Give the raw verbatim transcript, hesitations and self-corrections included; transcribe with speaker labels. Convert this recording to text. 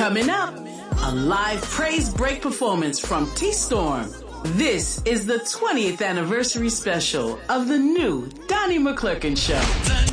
Speaker 1: Coming up, a live praise break performance from T-Storm. This is the twentieth anniversary special of the new Donnie McClurkin Show.